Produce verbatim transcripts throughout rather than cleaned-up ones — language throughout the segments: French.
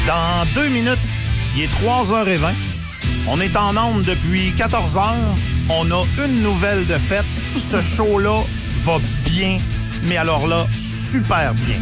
Dans deux minutes, il est trois heures vingt. On est en onde depuis quatorze heures. On a une nouvelle de fête. Ce show-là va bien, mais alors là, super bien.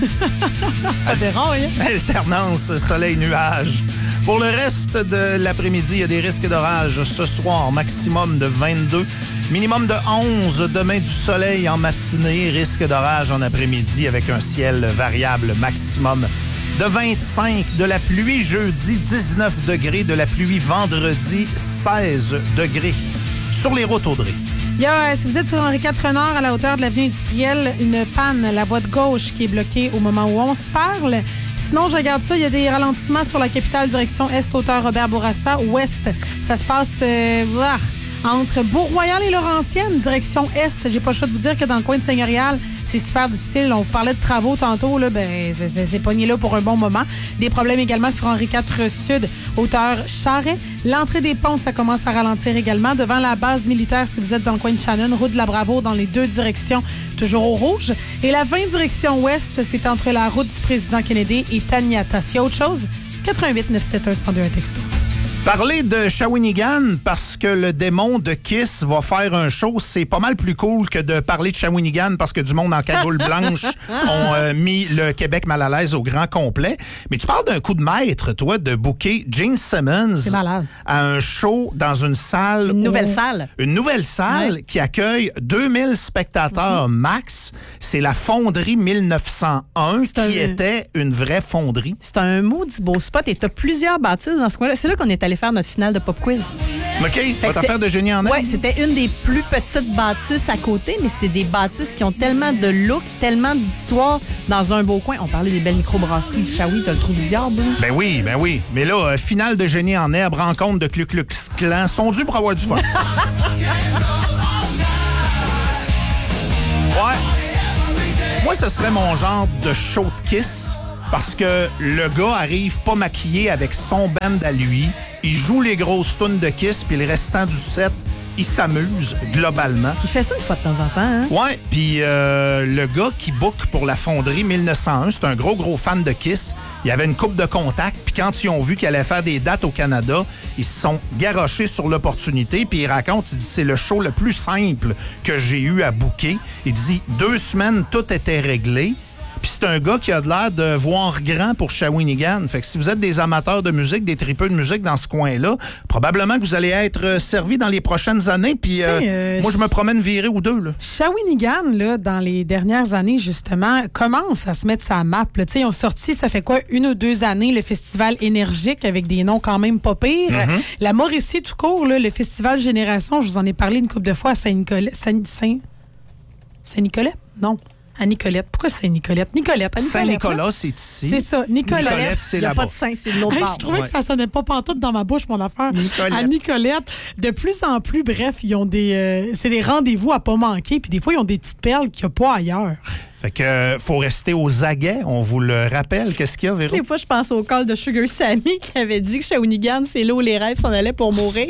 Ça dérange, hein? Alternance soleil-nuage. Pour le reste de l'après-midi, il y a des risques d'orage ce soir, maximum de vingt-deux. Minimum de onze, demain du soleil en matinée, risque d'orage en après-midi avec un ciel variable, maximum de vingt-cinq, de la pluie jeudi, dix-neuf degrés, de la pluie vendredi, seize degrés. Sur les routes, Audrey. Il y a, si vous êtes sur Henri quatre Renard, à la hauteur de l'avenue industrielle, une panne, la voie de gauche qui est bloquée au moment où on se parle. Sinon, je regarde ça, il y a des ralentissements sur la capitale, direction Est, hauteur Robert Bourassa. Ouest, ça se passe euh, entre Bourg-Royal et Laurentienne, direction Est. J'ai pas le choix de vous dire que dans le coin de Seigneurial, c'est super difficile. On vous parlait de travaux tantôt, là, ben, c'est, c'est, c'est pogné là pour un bon moment. Des problèmes également sur Henri quatre Sud, hauteur Charret. L'entrée des ponts, ça commence à ralentir également. Devant la base militaire, si vous êtes dans le coin de Shannon, route de la Bravo dans les deux directions, toujours au rouge. Et la vingt direction ouest, c'est entre la route du président Kennedy et Taniata. S'il y a autre chose, quatre-vingt-huit neuf sept un un zéro deux un texto. Parler de Shawinigan parce que le démon de Kiss va faire un show, c'est pas mal plus cool que de parler de Shawinigan parce que du monde en cagoule blanche ont euh, mis le Québec mal à l'aise au grand complet. Mais tu parles d'un coup de maître, toi, de booker Gene Simmons à un show dans une salle... Une nouvelle où, salle. Une nouvelle salle ouais. qui accueille deux mille spectateurs mm-hmm. max. C'est la Fonderie mille neuf cent un c'est qui un... était une vraie fonderie. C'est un maudit beau spot et tu as plusieurs bâtisses dans ce coin-là. C'est là qu'on est allé faire notre finale de pop quiz. OK, votre affaire de génie en herbe. Oui, c'était une des plus petites bâtisses à côté, mais c'est des bâtisses qui ont tellement de look, tellement d'histoire dans un beau coin. On parlait des belles microbrasseries. Shawi, t'as le trou du diable. Ben oui, ben oui. Mais là, euh, finale de génie en herbe, rencontre de Ku Klux Klan, sont dus pour avoir du fun. Ouais. Moi, ce serait mon genre de show de Kiss. Parce que le gars arrive pas maquillé avec son band à lui. Il joue les grosses tunes de Kiss, puis le restant du set, il s'amuse globalement. Il fait ça une fois de temps en temps, hein? Ouais, puis euh, le gars qui book pour la Fonderie mille neuf cent un, c'est un gros, gros fan de Kiss. Il avait une couple de contacts, puis quand ils ont vu qu'il allait faire des dates au Canada, ils se sont garochés sur l'opportunité, puis il raconte, il dit, c'est le show le plus simple que j'ai eu à booker. Il dit, deux semaines, tout était réglé. Puis c'est un gars qui a de l'air de voir grand pour Shawinigan. Fait que si vous êtes des amateurs de musique, des tripeux de musique dans ce coin-là, probablement que vous allez être servis dans les prochaines années. Puis euh, euh, moi, je me promène virée ou deux. Là. Shawinigan, là, dans les dernières années, justement, commence à se mettre sa map. Ils ont sorti, ça fait quoi, une ou deux années, le festival énergique avec des noms quand même pas pires. Mm-hmm. La Mauricie, tout court, là, le festival Génération, je vous en ai parlé une couple de fois à Saint-Nicolas. Saint- Saint- Saint-Nicolas? Non. À Nicolette. Pourquoi c'est Nicolette? Nicolette. À Nicolette, Saint-Nicolas, là. c'est ici. C'est ça. Nicolette. Nicolette, c'est Il n'y a là-bas. pas de Saint, c'est de l'autre hey, bord. Je trouvais ouais. que ça sonnait pas pantoute dans ma bouche, mon affaire. Nicolette. À Nicolette. De plus en plus, bref, ils ont des, euh, c'est des rendez-vous à pas manquer. Puis des fois, ils ont des petites perles qu'il n'y a pas ailleurs. Fait que euh, faut rester aux aguets, on vous le rappelle. Qu'est-ce qu'il y a, Véro? Des fois, je pense au call de Sugar Sammy qui avait dit que Shawinigan, c'est là où les rêves s'en allaient pour mourir.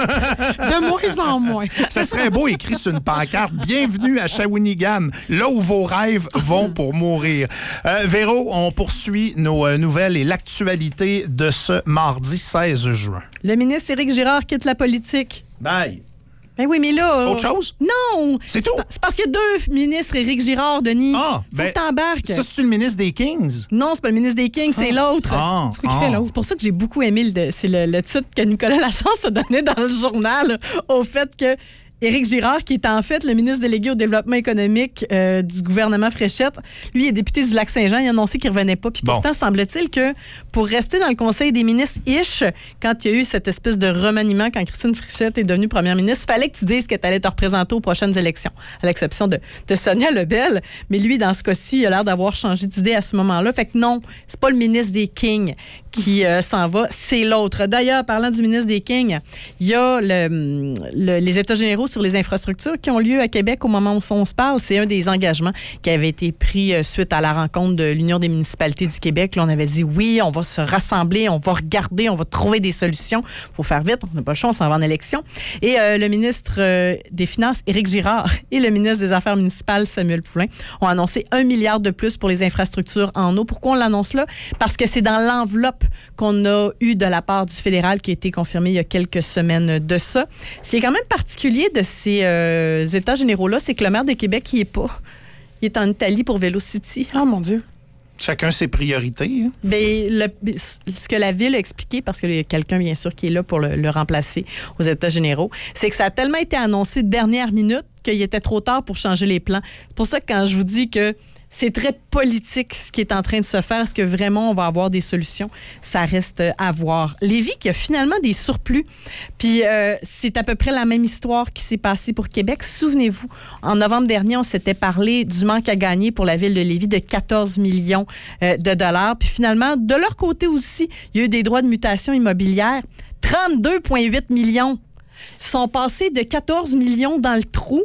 De moins en moins. Ça serait beau écrit sur une pancarte. Bienvenue à Shawinigan, là où vos rêves vont pour mourir. Euh, Véro, on poursuit nos euh, nouvelles et l'actualité de ce mardi seize juin. Le ministre Éric Girard quitte la politique. Bye. Ben oui, mais là... Autre chose? Non! C'est tout? C'est parce qu'il y a deux ministres, Éric Girard, Denis. Ah, Faut ben, que t'embarques. Ça, c'est le ministre des Kings? Non, c'est pas le ministre des Kings, c'est ah. l'autre. Ah. C'est quoi qui fait l'autre? C'est pour ça que j'ai beaucoup aimé le, c'est le, le titre que Nicolas Lachance a donné dans le journal au fait que Éric Girard, qui est en fait le ministre délégué au développement économique euh, du gouvernement Fréchette, lui est député du Lac-Saint-Jean, il a annoncé qu'il revenait pas. Puis bon. Pourtant, semble-t-il que pour rester dans le Conseil des ministres ish, quand il y a eu cette espèce de remaniement, quand Christine Fréchette est devenue première ministre, il fallait que tu dises que tu allais te représenter aux prochaines élections, à l'exception de, de Sonia Lebel. Mais lui, dans ce cas-ci, il a l'air d'avoir changé d'idée à ce moment-là. Fait que non, c'est pas le ministre des Kings qui euh, s'en va, c'est l'autre. D'ailleurs, parlant du ministre des Kings, il y a le, le, les États généraux travaux sur les infrastructures qui ont lieu à Québec au moment où on se parle. C'est un des engagements qui avait été pris euh, suite à la rencontre de l'Union des municipalités du Québec. Là, on avait dit oui, on va se rassembler, on va regarder, on va trouver des solutions. Il faut faire vite, on n'a pas le choix, on s'en va en élection. Et euh, le ministre euh, des Finances, Éric Girard, et le ministre des Affaires municipales, Samuel Poulin, ont annoncé un milliard de plus pour les infrastructures en eau. Pourquoi on l'annonce là? Parce que c'est dans l'enveloppe qu'on a eu de la part du fédéral qui a été confirmée il y a quelques semaines de ça. Ce qui est quand même particulier de ces euh, états généraux-là, c'est que le maire de Québec, il est pas. Il est en Italie pour Vélocity. Oh mon Dieu. Chacun ses priorités. Hein? Bien, le, ce que la Ville a expliqué, parce qu'il y a quelqu'un, bien sûr, qui est là pour le, le remplacer aux États généraux, c'est que ça a tellement été annoncé de dernière minute qu'il était trop tard pour changer les plans. C'est pour ça que quand je vous dis que c'est très politique ce qui est en train de se faire, est-ce que vraiment on va avoir des solutions? Ça reste à voir. Lévis qui a finalement des surplus, puis euh, c'est à peu près la même histoire qui s'est passée pour Québec. Souvenez-vous, en novembre dernier, on s'était parlé du manque à gagner pour la Ville de Lévis de quatorze millions euh, de dollars. Puis finalement, de leur côté aussi, il y a eu des droits de mutation immobilière. trente-deux virgule huit millions sont passés de quatorze millions dans le trou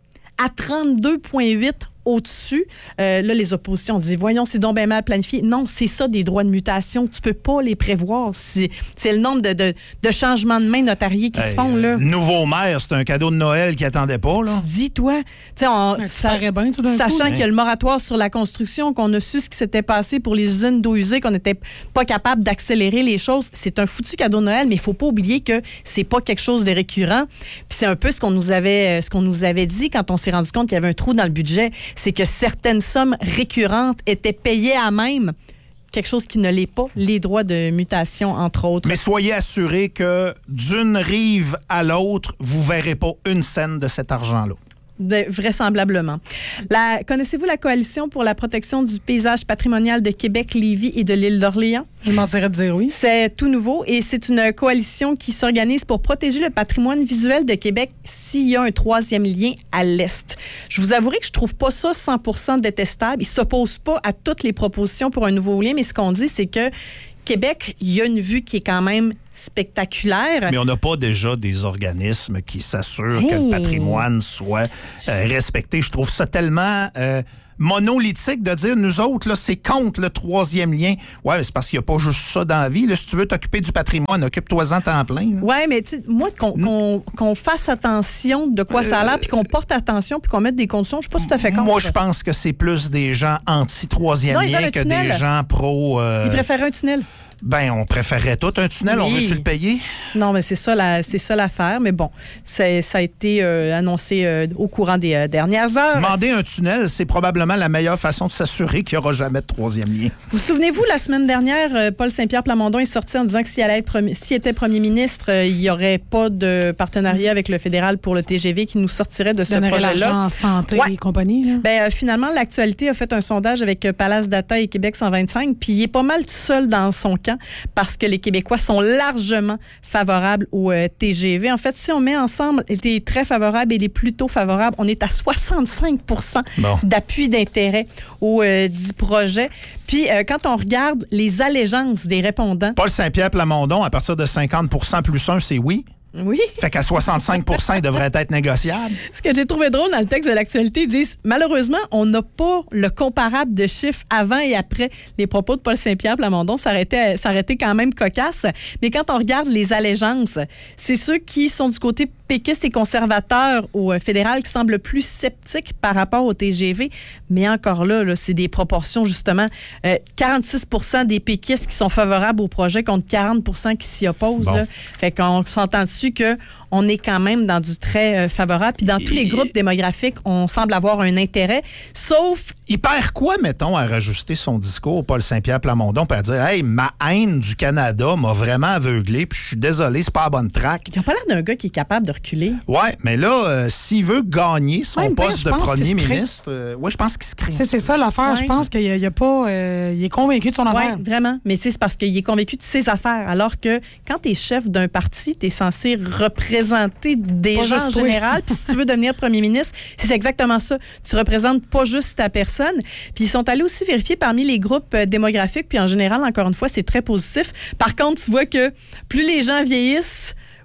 à trente-deux virgule huit au-dessus. Euh, là, les oppositions disent, voyons, c'est donc bien mal planifié. Non, c'est ça, des droits de mutation. Tu peux pas les prévoir. C'est, c'est le nombre de, de, de changements de main notariés qui hey, se font, là. Nouveau maire, c'est un cadeau de Noël qu'il attendait pas, là. Dis-toi. On, ouais, ça, bien, tout d'un sachant coup. qu'il y a le moratoire sur la construction, qu'on a su ce qui s'était passé pour les usines d'eau usée, qu'on n'était pas capable d'accélérer les choses, c'est un foutu cadeau de Noël, mais il faut pas oublier que c'est pas quelque chose de récurrent. Puis c'est un peu ce qu'on nous avait, ce qu'on nous avait dit quand on s'est rendu compte qu'il y avait un trou dans le budget. C'est que certaines sommes récurrentes étaient payées à même, quelque chose qui ne l'est pas, les droits de mutation, entre autres. Mais soyez assurés que d'une rive à l'autre, vous ne verrez pas une scène de cet argent-là. De, vraisemblablement. La, connaissez-vous la Coalition pour la protection du paysage patrimonial de Québec, Lévis et de l'île d'Orléans? Je m'en dirais de dire oui. C'est tout nouveau et c'est une coalition qui s'organise pour protéger le patrimoine visuel de Québec s'il y a un troisième lien à l'Est. Je vous avouerai que je trouve pas ça cent pour cent détestable. Ils ne s'opposent pas à toutes les propositions pour un nouveau lien, mais ce qu'on dit, c'est que Québec, il y a une vue qui est quand même spectaculaire. Mais on n'a pas déjà des organismes qui s'assurent hey. que le patrimoine soit euh, respecté. Je trouve ça tellement euh, monolithique de dire, nous autres, là, c'est contre le troisième lien. Ouais, mais c'est parce qu'il n'y a pas juste ça dans la vie. Là, si tu veux t'occuper du patrimoine, occupe-toi-en temps plein. Oui, mais tu sais, moi, qu'on, qu'on, qu'on fasse attention de quoi ça a l'air, puis qu'on porte attention, puis qu'on mette des conditions, je ne suis pas tout à fait contre. Moi, je pense que c'est plus des gens anti-troisième lien que des gens pro... Euh... Ils préféraient un tunnel. Ben, on préférait tout un tunnel. Oui. On veut-tu le payer? Non, mais c'est ça, la, c'est ça l'affaire. Mais bon, c'est, ça a été euh, annoncé euh, au courant des euh, dernières heures. Demander un tunnel, c'est probablement la meilleure façon de s'assurer qu'il n'y aura jamais de troisième lien. Vous souvenez-vous, la semaine dernière, euh, Paul Saint-Pierre Plamondon est sorti en disant que s'il, allait être premi- s'il était premier ministre, euh, il n'y aurait pas de partenariat avec le fédéral pour le T G V qui nous sortirait de ce Donnerait projet-là. L'argent en santé ouais. et compagnie. Là. Ben, euh, finalement, l'actualité a fait un sondage avec euh, Palace Data et Québec cent vingt-cinq, puis il est pas mal tout seul dans son camp parce que les Québécois sont largement favorables au euh, T G V. En fait, si on met ensemble les très favorables et les plutôt favorables, on est à soixante-cinq pour cent bon. d'appui d'intérêt au euh, dit projet. Puis, euh, quand on regarde les allégeances des répondants... Paul Saint-Pierre Plamondon, à partir de cinquante pour cent plus un, c'est oui. Oui. Fait qu'à soixante-cinq pour cent, il devrait être négociable. Ce que j'ai trouvé drôle dans le texte de l'actualité, ils disent, malheureusement, on n'a pas le comparable de chiffres avant et après les propos de Paul Saint-Pierre Plamondon. Ça aurait été, ça aurait été quand même cocasse. Mais quand on regarde les allégeances, c'est ceux qui sont du côté péquistes et conservateurs au fédéral qui semblent plus sceptiques par rapport au T G V. Mais encore là, là c'est des proportions, justement. Euh, quarante-six pour cent des péquistes qui sont favorables au projet contre quarante pour cent qui s'y opposent. Bon. Là. Fait qu'on s'entend dessus que on est quand même dans du très euh, favorable. Puis dans tous les groupes démographiques, on semble avoir un intérêt, sauf... Il perd quoi, mettons, à rajuster son discours, Paul Saint-Pierre Plamondon, puis à dire « Hey, ma haine du Canada m'a vraiment aveuglé, puis je suis désolé, c'est pas la bonne track. » Il n'a pas l'air d'un gars qui est capable de reculer. Ouais, mais là, euh, s'il veut gagner son ouais, poste de premier ministre, euh, ouais, je pense qu'il se craint. C'est, c'est ça l'affaire. Ouais. Je pense qu'il a, il a pas... Euh, il est convaincu de son affaire. Oui, vraiment. Mais c'est parce qu'il est convaincu de ses affaires. Alors que quand tu es chef d'un parti, tu es censé représenter des pas gens en général. Puis si tu veux devenir premier ministre, c'est exactement ça. Tu représentes pas juste ta personne. Puis ils sont allés aussi vérifier parmi les groupes euh, démographiques. Puis en général, encore une fois, c'est très positif. Par contre, tu vois que plus les gens vieillissent,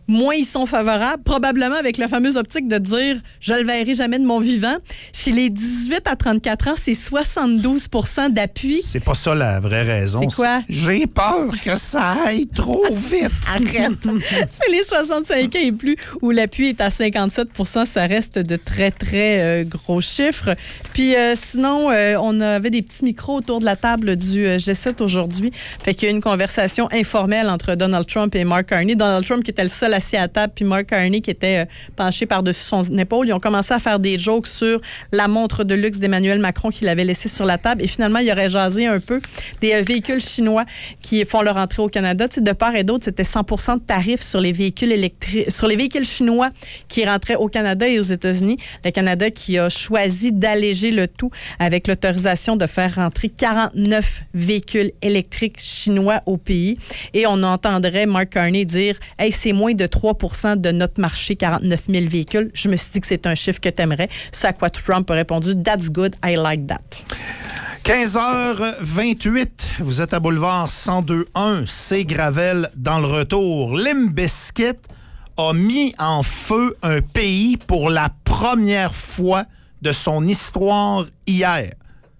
moins ils sont favorables, probablement avec la fameuse optique de dire « je le verrai jamais de mon vivant ». Chez les dix-huit à trente-quatre ans, c'est soixante-douze pour cent d'appui. C'est pas ça la vraie raison. C'est quoi? J'ai peur que ça aille trop vite. Arrête! C'est les soixante-cinq ans et plus où l'appui est à cinquante-sept pour cent. Ça reste de très, très euh, gros chiffres. Puis euh, sinon, euh, on avait des petits micros autour de la table du euh, G sept aujourd'hui. Fait qu'il y a eu une conversation informelle entre Donald Trump et Mark Carney. Donald Trump qui était le seul assis à table, puis Mark Carney qui était euh, penché par-dessus son épaule. Ils ont commencé à faire des jokes sur la montre de luxe d'Emmanuel Macron qu'il avait laissée sur la table. Et finalement, il aurait jasé un peu des euh, véhicules chinois qui font leur entrée au Canada. Tu sais, de part et d'autre, c'était cent pour cent de tarifs sur les véhicules électriques, sur les véhicules chinois qui rentraient au Canada et aux États-Unis. Le Canada qui a choisi d'alléger le tout avec l'autorisation de faire rentrer quarante-neuf véhicules électriques chinois au pays. Et on entendrait Mark Carney dire « Hey, c'est moins de trois pour cent de notre marché, quarante-neuf mille véhicules. » Je me suis dit que c'est un chiffre que tu aimerais. Ce à quoi Trump a répondu « That's good, I like that ». quinze heures vingt-huit, vous êtes à Boulevard cent deux un, c'est Gravel dans le retour. Limp Bizkit a mis en feu un pays pour la première fois de son histoire hier.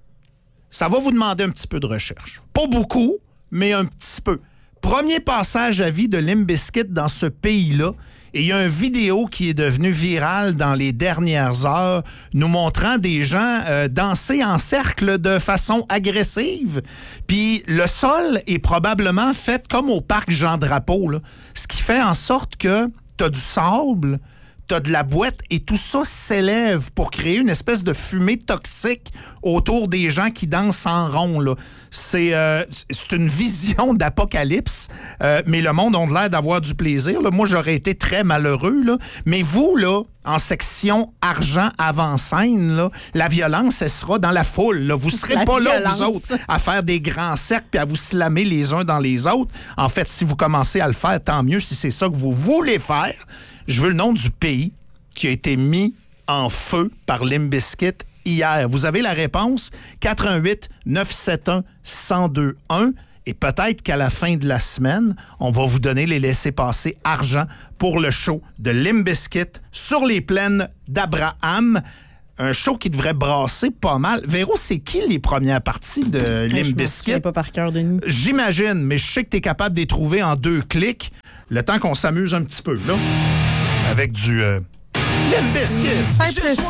Ça va vous demander un petit peu de recherche. Pas beaucoup, mais un petit peu. Premier passage à vie de Limp Bizkit dans ce pays-là. Et il y a une vidéo qui est devenue virale dans les dernières heures, nous montrant des gens euh, danser en cercle de façon agressive. Puis le sol est probablement fait comme au parc Jean-Drapeau, là, ce qui fait en sorte que tu as du sable, tu as de la boîte et tout ça s'élève pour créer une espèce de fumée toxique autour des gens qui dansent en rond, là. C'est, euh, c'est une vision d'apocalypse, euh, mais le monde a l'air d'avoir du plaisir, là. Moi, j'aurais été très malheureux, là. Mais vous, là, en section argent avant-scène, là, la violence, elle sera dans la foule, là. Vous ne serez La pas violence. là, vous autres, à faire des grands cercles puis à vous slammer les uns dans les autres. En fait, si vous commencez à le faire, tant mieux si c'est ça que vous voulez faire. Je veux le nom du pays qui a été mis en feu par Limp Bizkit hier. Vous avez la réponse, quatre un huit neuf sept un un zéro deux un. Et peut-être qu'à la fin de la semaine, on va vous donner les laissez-passer argent pour le show de Limp Bizkit sur les plaines d'Abraham. Un show qui devrait brasser pas mal. Véro, c'est qui les premières parties de Limp Bizkit? Je ne pas par cœur, Denis. J'imagine, mais je sais que tu es capable de les trouver en deux clics. Le temps qu'on s'amuse un petit peu, là, avec du euh, Limp Bizkit. Faites le